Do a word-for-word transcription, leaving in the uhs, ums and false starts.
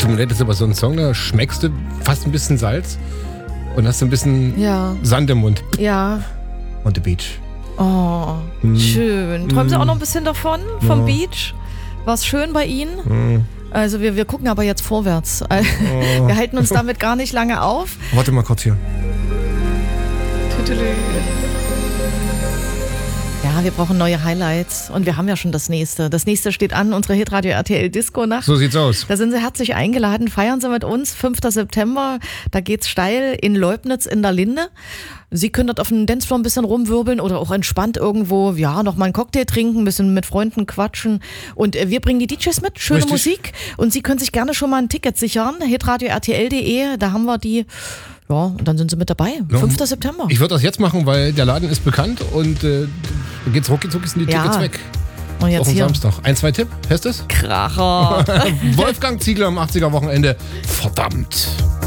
Tut mir leid, das ist aber so ein Song, da schmeckst du fast ein bisschen Salz und hast ein bisschen Ja. Sand im Mund. Ja. On the beach. Oh, Hm. schön. Träumen Sie auch noch ein bisschen davon, vom Ja. Beach? War es schön bei Ihnen? Hm. Also wir, wir gucken aber jetzt vorwärts. Oh. Wir halten uns damit gar nicht lange auf. Warte mal kurz hier. Ja, wir brauchen neue Highlights und wir haben ja schon das nächste. Das nächste steht an, unsere Hitradio R T L Disco Nacht. So sieht's aus. Da sind Sie herzlich eingeladen. Feiern Sie mit uns, fünfter September. Da geht's steil in Leubnitz in der Linde. Sie können dort auf dem Dancefloor ein bisschen rumwirbeln oder auch entspannt irgendwo, ja, noch mal einen Cocktail trinken, ein bisschen mit Freunden quatschen. Und äh, wir bringen die D Js mit, schöne Richtig. Musik. Und Sie können sich gerne schon mal ein Ticket sichern. hitradio R T L punkt de, da haben wir die. Ja, und dann sind Sie mit dabei. Ja, fünfter September. Ich würde das jetzt machen, weil der Laden ist bekannt und äh, da geht's rucki zucki, sind die Ja. Tickets weg. Und jetzt Auf den hier. Samstag. Ein, zwei Tipp, heißt es? Kracher. Wolfgang Ziegler am achtziger Wochenende. Verdammt.